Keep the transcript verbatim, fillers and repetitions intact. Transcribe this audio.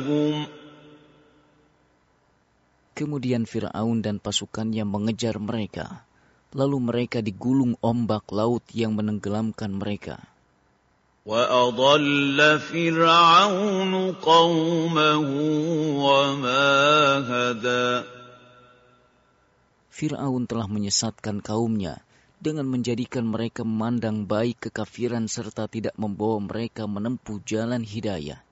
Kemudian Fir'aun dan pasukannya mengejar mereka. Lalu mereka digulung ombak laut yang menenggelamkan mereka. وَأَضَلَّ فِرْعَوْنُ قَوْمَهُ وَمَا هَدَى. Fir'aun telah menyesatkan kaumnya dengan menjadikan mereka memandang baik kekafiran serta tidak membawa mereka menempuh jalan hidayah.